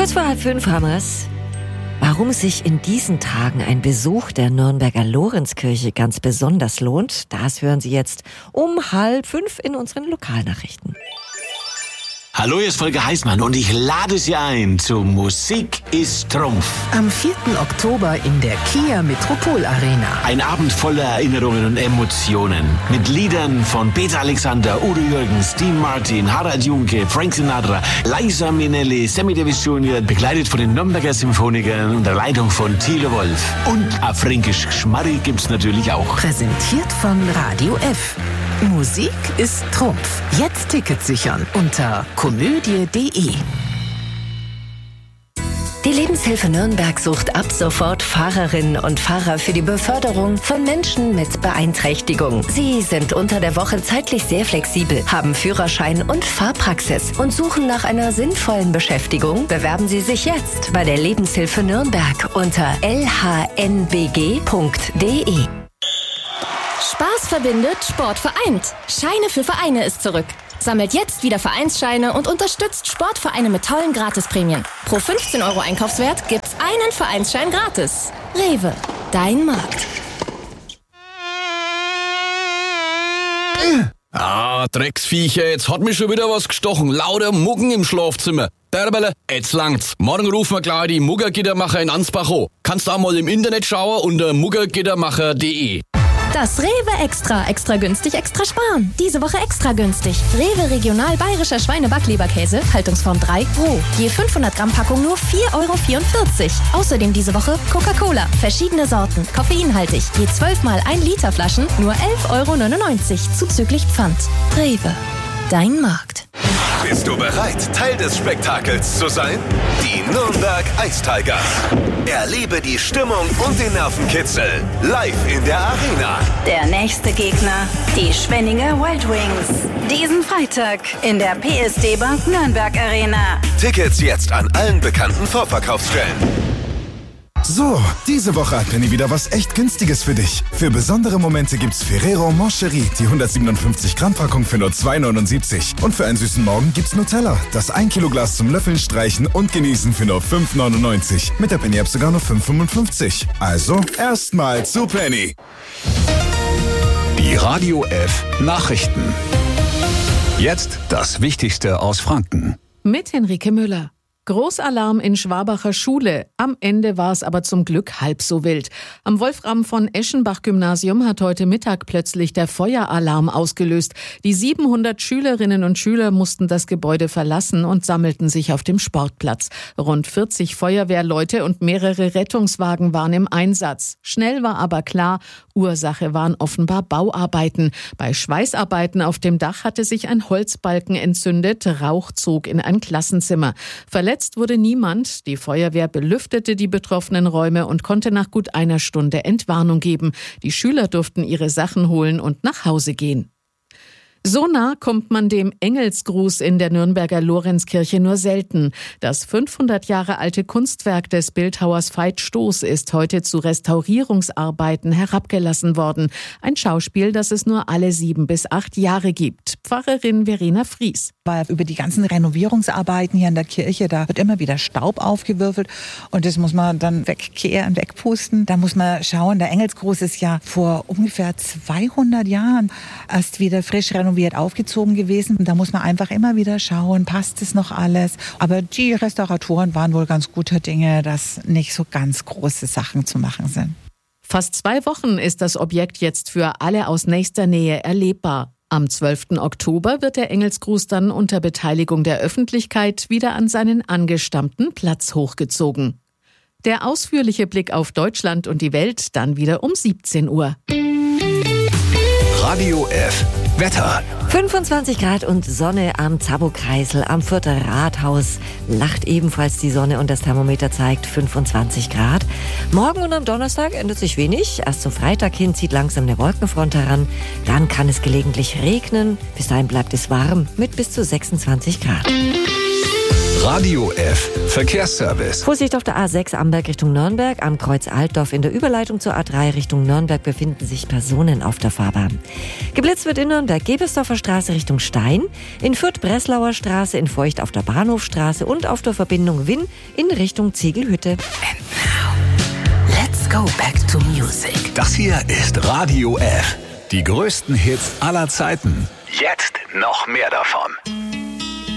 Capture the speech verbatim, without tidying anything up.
Kurz vor halb fünf haben wir's. Warum sich in diesen Tagen ein Besuch der Nürnberger Lorenzkirche ganz besonders lohnt, das hören Sie jetzt um halb fünf in unseren Lokalnachrichten. Hallo, hier ist Volker Heißmann und ich lade Sie ein zu Musik ist Trumpf. Am vierten Oktober in der Kia Metropol Arena. Ein Abend voller Erinnerungen und Emotionen. Mit Liedern von Peter Alexander, Udo Jürgens, Dean Martin, Harald Junke, Frank Sinatra, Liza Minnelli, Sammy Davis Junior, begleitet von den Nürnberger Symphonikern unter Leitung von Thilo Wolf. Und auf Fränkisch Schmarri gibt's natürlich auch. Präsentiert von Radio F. Musik ist Trumpf. Jetzt Tickets sichern unter komödie punkt de. Die Lebenshilfe Nürnberg sucht ab sofort Fahrerinnen und Fahrer für die Beförderung von Menschen mit Beeinträchtigung. Sie sind unter der Woche zeitlich sehr flexibel, haben Führerschein und Fahrpraxis und suchen nach einer sinnvollen Beschäftigung. Bewerben Sie sich jetzt bei der Lebenshilfe Nürnberg unter l h n b g punkt de. Spaß verbindet, Sport vereint. Scheine für Vereine ist zurück. Sammelt jetzt wieder Vereinsscheine und unterstützt Sportvereine mit tollen Gratisprämien. Pro fünfzehn Euro Einkaufswert gibt's einen Vereinsschein gratis. Rewe, dein Markt. Ah, Drecksviecher, jetzt hat mich schon wieder was gestochen. Lauter Muggen im Schlafzimmer. Derbele, jetzt langt's. Morgen rufen wir gleich die Muggergittermacher in Ansbach an. Kannst da mal im Internet schauen unter muggergittermacher punkt de. Das Rewe Extra. Extra günstig, extra sparen. Diese Woche extra günstig. Rewe Regional Bayerischer Schweine-Backleberkäse, Haltungsform drei, roh. Je fünfhundert Gramm Packung nur vier Euro vierundvierzig. Außerdem diese Woche Coca-Cola. Verschiedene Sorten, koffeinhaltig. Je zwölf mal ein Liter Flaschen, nur elf Euro neunundneunzig. Zuzüglich Pfand. Rewe, dein Markt. Bist du bereit, Teil des Spektakels zu sein? Die Nürnberg Ice Tigers. Erlebe die Stimmung und den Nervenkitzel live in der Arena. Der nächste Gegner, die Schwenninger Wild Wings. Diesen Freitag in der P S D Bank Nürnberg Arena. Tickets jetzt an allen bekannten Vorverkaufsstellen. So, diese Woche hat Penny wieder was echt Günstiges für dich. Für besondere Momente gibt's Ferrero Moncherie, die hundertsiebenundfünfzig Gramm Packung für nur zwei neunundsiebzig. Und für einen süßen Morgen gibt's Nutella, das ein Kilo Glas zum Löffeln, Streichen und Genießen für nur fünf neunundneunzig. Mit der Penny-App sogar nur fünf fünfundfünfzig. Also, erstmal zu Penny. Die Radio F Nachrichten. Jetzt das Wichtigste aus Franken. Mit Henrike Müller. Großalarm in Schwabacher Schule. Am Ende war es aber zum Glück halb so wild. Am Wolfram von Eschenbach-Gymnasium hat heute Mittag plötzlich der Feueralarm ausgelöst. Die siebenhundert Schülerinnen und Schüler mussten das Gebäude verlassen und sammelten sich auf dem Sportplatz. Rund vierzig Feuerwehrleute und mehrere Rettungswagen waren im Einsatz. Schnell war aber klar, Ursache waren offenbar Bauarbeiten. Bei Schweißarbeiten auf dem Dach hatte sich ein Holzbalken entzündet, Rauch zog in ein Klassenzimmer. Verletzt wurde niemand. Die Feuerwehr belüftete die betroffenen Räume und konnte nach gut einer Stunde Entwarnung geben. Die Schüler durften ihre Sachen holen und nach Hause gehen. So nah kommt man dem Engelsgruß in der Nürnberger Lorenzkirche nur selten. Das fünfhundert Jahre alte Kunstwerk des Bildhauers Veit Stoß ist heute zu Restaurierungsarbeiten herabgelassen worden. Ein Schauspiel, das es nur alle sieben bis acht Jahre gibt. Pfarrerin Verena Fries. Weil über die ganzen Renovierungsarbeiten hier in der Kirche, da wird immer wieder Staub aufgewürfelt und das muss man dann wegkehren, wegpusten. Da muss man schauen, der Engelsgruß ist ja vor ungefähr zweihundert Jahren erst wieder frisch renoviert aufgezogen gewesen. Da muss man einfach immer wieder schauen, passt es noch alles. Aber die Restauratoren waren wohl ganz guter Dinge, dass nicht so ganz große Sachen zu machen sind. Fast zwei Wochen ist das Objekt jetzt für alle aus nächster Nähe erlebbar. Am zwölften Oktober wird der Engelsgruß dann unter Beteiligung der Öffentlichkeit wieder an seinen angestammten Platz hochgezogen. Der ausführliche Blick auf Deutschland und die Welt dann wieder um siebzehn Uhr. Radio F Wetter. fünfundzwanzig Grad und Sonne am Zabu-Kreisel, am Fürther Rathaus lacht ebenfalls die Sonne und das Thermometer zeigt fünfundzwanzig Grad. Morgen und am Donnerstag ändert sich wenig. Erst zum Freitag hin zieht langsam eine Wolkenfront heran. Dann kann es gelegentlich regnen. Bis dahin bleibt es warm mit bis zu sechsundzwanzig Grad. Radio F Verkehrsservice. Vorsicht auf der A sechs Amberg Richtung Nürnberg. Am Kreuz Altdorf in der Überleitung zur A drei Richtung Nürnberg befinden sich Personen auf der Fahrbahn. Geblitzt wird in Nürnberg Gebersdorfer Straße Richtung Stein, in Fürth Breslauer Straße, in Feucht auf der Bahnhofstraße und auf der Verbindung Winn in Richtung Ziegelhütte. And now, let's go back to music. Das hier ist Radio F. Die größten Hits aller Zeiten. Jetzt noch mehr davon.